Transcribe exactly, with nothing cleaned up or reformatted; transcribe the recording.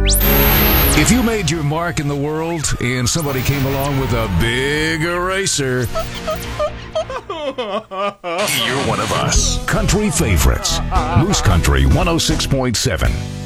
If you made your mark in the world and somebody came along with a big eraser, you're one of us. Country Favorites. Moose Country one oh six point seven.